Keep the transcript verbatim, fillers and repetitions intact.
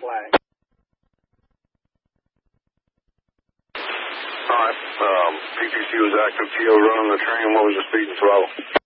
flag. All right. Um, P P C was active. T O running the train. What was the speed and throttle?